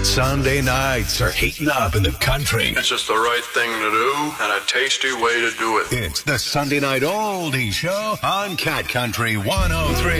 Sunday nights are heating up in the country. It's just the right thing to do and a tasty way to do it. It's the Sunday Night Oldie Show on Cat Country 103.